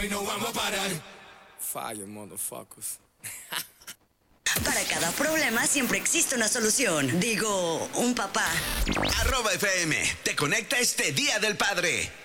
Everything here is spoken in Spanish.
y no vamos a parar. Fire, motherfuckers. Para cada problema siempre existe una solución. Digo, un papá. @FM te conecta este Día del Padre.